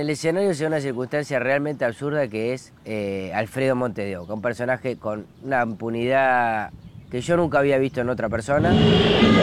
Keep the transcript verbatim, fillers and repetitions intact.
el escenario se da una circunstancia realmente absurda que es eh, Alfredo Montes de Oca, un personaje con una impunidad que yo nunca había visto en otra persona.